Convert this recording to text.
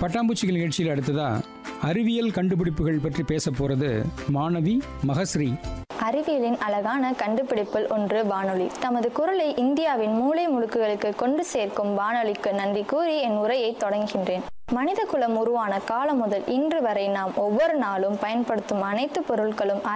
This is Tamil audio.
பட்டாம்பூச்சிகள் நிகழ்ச்சியில் அடுத்ததா அறிவியல் கண்டுபிடிப்புகள் பற்றி பேச போறது மாணவி மகஸ்ரீ. அறிவியலின் அழகான கண்டுபிடிப்பில் ஒன்று வானொலி. தமது குரலை இந்தியாவின் மூலை முடுக்குகளுக்கு கொண்டு சேர்க்கும் வானொலிக்கு நன்றி கூறி என் உரையை தொடங்குகின்றேன். மனித குலம் உருவான காலம் முதல் இன்று வரை நாம் ஒவ்வொரு நாளும் பயன்படுத்தும் அனைத்து பொருட்களும்